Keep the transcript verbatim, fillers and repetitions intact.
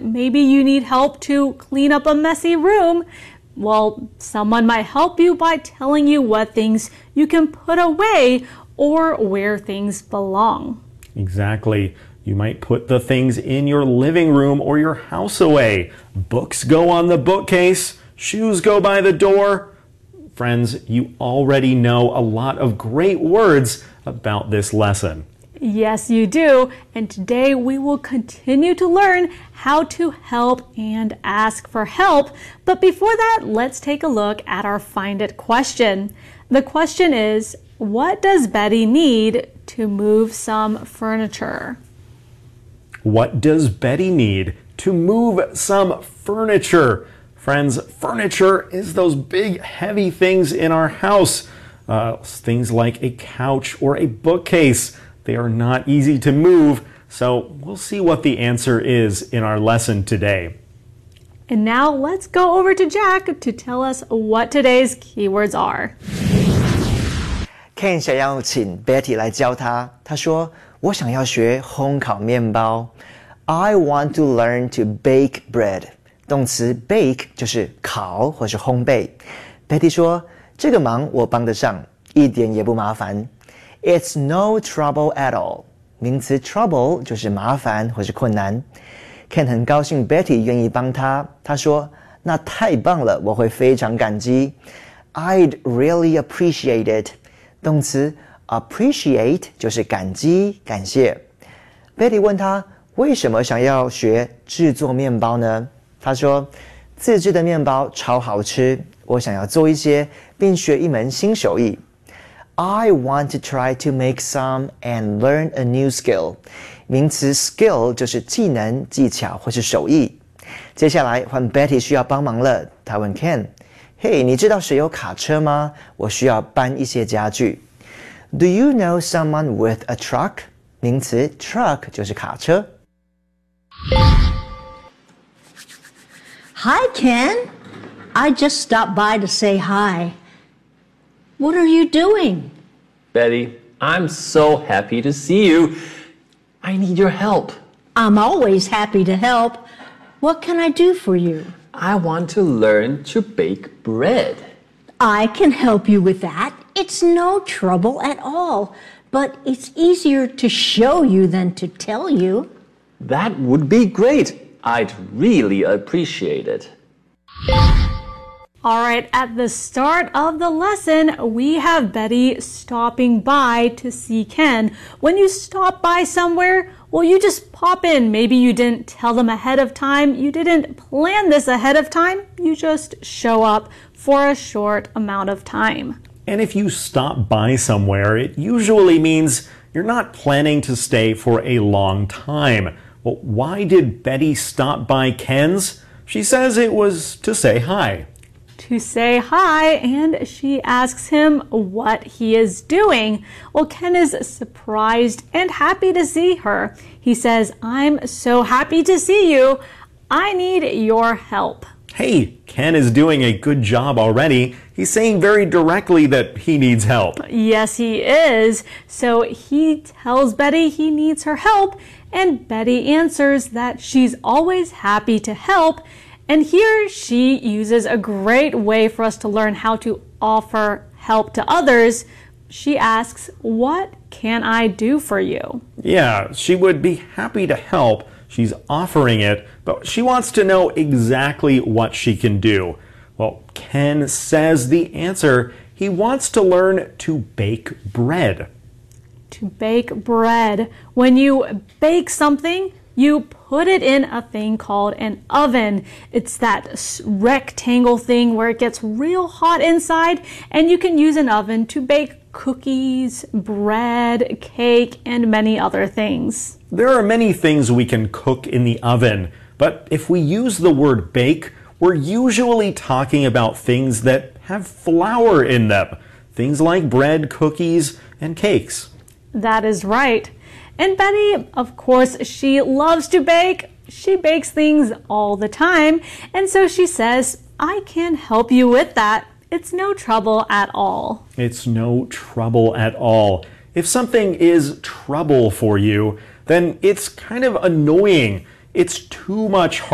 maybe you need help to clean up a messy room. Well, someone might help you by telling you what things you can put away or where things belong. Exactly. You might put the things in your living room or your house away. Books go on the bookcase. Shoes go by the door. Friends, you already know a lot of great words about this lesson. Yes, you do. And today we will continue to learn how to help and ask for help. But before that, let's take a look at our Find It question. The question is, what does Betty need to move some furniture? What does Betty need to move some furniture? Friends, furniture is those big, heavy things in our house. Uh, things like a couch or a bookcase. They are not easy to move, so we'll see what the answer is in our lesson today. And now let's go over to Jack to tell us what today's keywords are. Ken 想要请 Betty 来教他，他说：“我想要学烘烤面包。I want to learn to bake bread。”动词 bake 就是烤或是烘焙。Betty 说：“这个忙我帮得上，一点也不麻烦。It's no trouble at all。”名词 trouble 就是麻烦或是困难。Ken 很高兴 Betty 愿意帮他，他说：“那太棒了，我会非常感激。I'd really appreciate it。”动词 appreciate 就是感激、感谢。Betty 问他为什么想要学制作面包呢？他说：“自制的面包超好吃，我想要做一些，并学一门新手艺。I want to try to make some and learn a new skill。”名词 skill 就是技能、技巧或是手艺。接下来换 Betty 需要帮忙了，他问 Ken：“ 嘿，你知道谁有卡车吗？我需要搬一些家具。” Do you know someone with a truck？ 名词 truck 就是卡车。 Hi, Ken. I just stopped by to say hi. What are you doing? Betty, I'm so happy to see you. I need your help. I'm always happy to help. What can I do for you? I want to learn to bake bread. I can help you with that. It's no trouble at all. But it's easier to show you than to tell you. That would be great. I'd really appreciate it. All right, at the start of the lesson, we have Betty stopping by to see Ken. When you stop by somewhere, well, you just pop in. Maybe you didn't tell them ahead of time. You didn't plan this ahead of time. You just show up for a short amount of time. And if you stop by somewhere, it usually means you're not planning to stay for a long time. Well, why did Betty stop by Ken's? She says it was to say hi. To say hi, and she asks him what he is doing. Well, Ken is surprised and happy to see her. He says, "I'm so happy to see you. I need your help." Hey, Ken is doing a good job already. He's saying very directly that he needs help. Yes, he is. So he tells Betty he needs her help, and Betty answers that she's always happy to help. And here she uses a great way for us to learn how to offer help to others. She asks, "What can I do for you?" Yeah, she would be happy to help. She's offering it, but she wants to know exactly what she can do. Well, Ken says the answer. He wants to learn to bake bread. To bake bread. When you bake something, you put it in a thing called an oven. It's that rectangle thing where it gets real hot inside, and you can use an oven to bake cookies, bread, cake, and many other things. There are many things we can cook in the oven, but if we use the word bake, we're usually talking about things that have flour in them. Things like bread, cookies, and cakes. That is right. And Betty, of course, she loves to bake. She bakes things all the time. And so she says, "I can help you with that. It's no trouble at all." It's no trouble at all. If something is trouble for you, then it's kind of annoying. It's too much